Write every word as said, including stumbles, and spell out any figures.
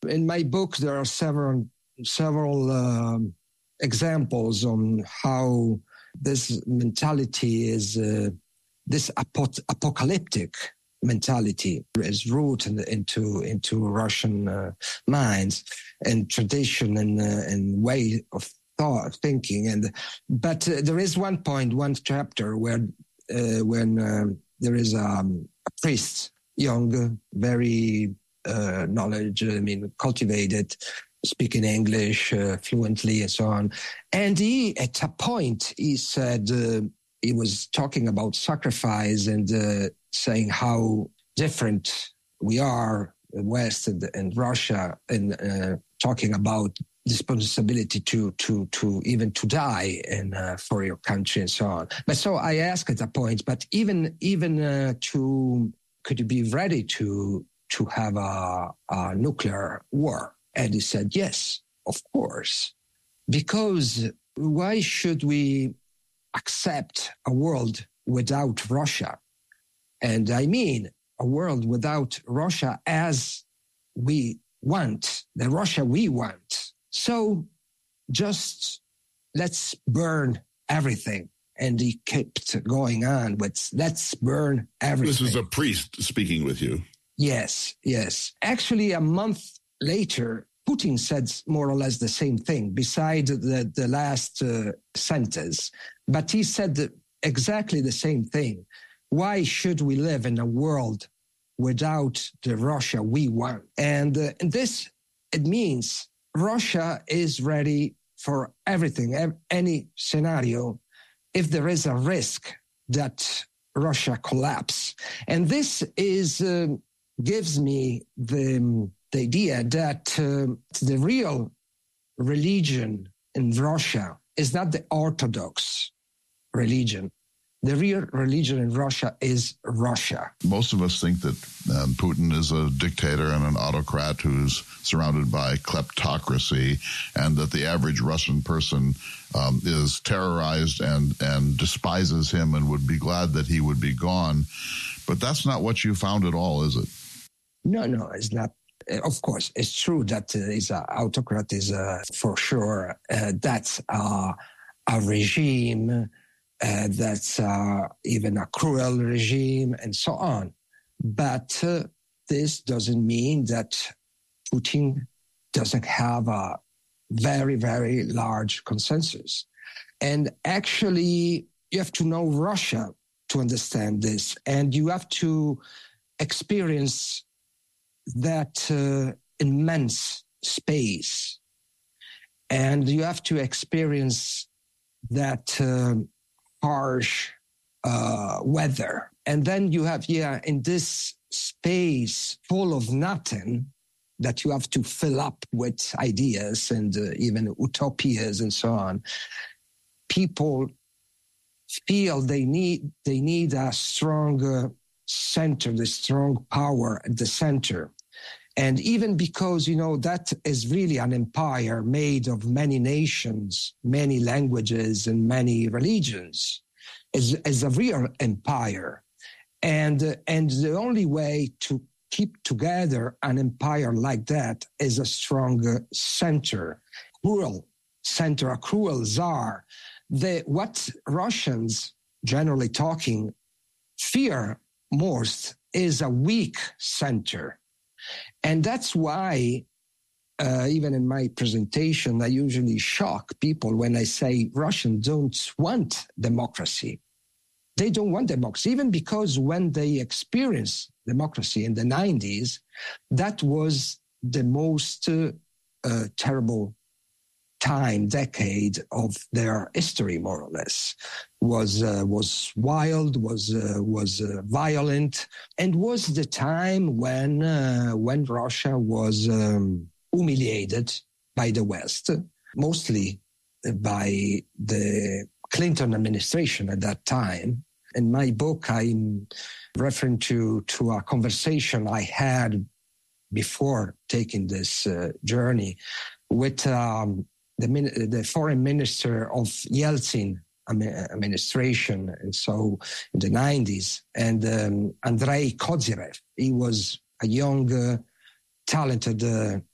In my book, there are several several um, examples on how this mentality is, uh, this apo- apocalyptic mentality is rooted into into Russian uh, minds and tradition and uh, and way of thought thinking. And but uh, there is one point, one chapter where uh, when uh, there is um, a priest, young, very uh, knowledge, I mean, cultivated, speaking English uh, fluently and so on. And he, at a point, he said, uh, he was talking about sacrifice and uh, saying how different we are, the West and, and Russia, and uh, talking about responsibility to to to even to die and uh, for your country and so on. But so I asked at a point, but even even uh, to could you be ready to to have a, a nuclear war? And he said, yes, of course, because why should we accept a world without Russia? And I mean a world without Russia as we want, the Russia we want. So just let's burn everything. And he kept going on with, let's burn everything. This is a priest speaking with you. Yes, yes. Actually, a month later, Putin said more or less the same thing, beside the, the last uh, sentence. But he said exactly the same thing. Why should we live in a world without the Russia we want? And uh, this, it means Russia is ready for everything, any scenario, if there is a risk that Russia collapse. And this is uh, gives me the, the idea that uh, the real religion in Russia is not the Orthodox religion. The real religion in Russia is Russia. Most of us think that um, Putin is a dictator and an autocrat who's surrounded by kleptocracy, and that the average Russian person um, is terrorized and, and despises him and would be glad that he would be gone. But that's not what you found at all, is it? No, no, it's not. Of course, it's true that uh, he's an autocrat, is uh, for sure. Uh, that's uh, a regime. Uh, that's uh, even a cruel regime and so on. But uh, this doesn't mean that Putin doesn't have a very, very large consensus. And actually, you have to know Russia to understand this. And you have to experience that uh, immense space. And you have to experience that uh, harsh uh, weather. And then you have, yeah, in this space full of nothing that you have to fill up with ideas and uh, even utopias and so on, people feel they need they need a strong uh, center, the strong power at the center. And even because, you know, that is really an empire made of many nations, many languages, and many religions, is, is a real empire. And, uh, and the only way to keep together an empire like that is a strong uh, center, cruel center, a cruel czar. The, what Russians, generally talking, fear most is a weak center. And that's why, uh, even in my presentation, I usually shock people when I say Russians don't want democracy. They don't want democracy, even because when they experienced democracy in the nineties, that was the most uh, uh, terrible time, decade of their history, more or less. Was uh, was wild, was uh, was uh, violent, and was the time when uh, when Russia was um, humiliated by the West, mostly by the Clinton administration at that time. In my book, I'm referring to to a conversation I had before taking this uh, journey with um, the the foreign minister of Yeltsin administration, and so in the nineties, and um, Andrei Kozyrev. He was a young, uh, talented uh,